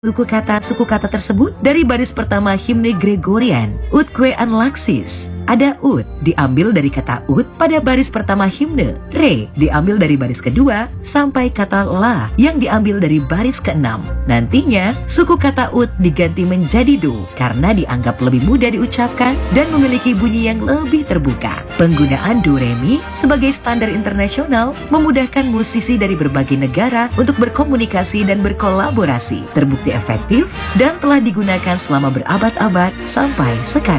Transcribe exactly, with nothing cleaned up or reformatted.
Suku kata suku kata tersebut dari baris pertama himne Gregorian, ut que anlaxis. Ada ut diambil dari kata ut pada baris pertama himne, re diambil dari baris kedua, sampai kata la yang diambil dari baris keenam. Nantinya, suku kata ut diganti menjadi do karena dianggap lebih mudah diucapkan dan memiliki bunyi yang lebih terbuka. Penggunaan do re mi sebagai standar internasional memudahkan musisi dari berbagai negara untuk berkomunikasi dan berkolaborasi. Terbukti efektif dan telah digunakan selama berabad-abad sampai sekarang.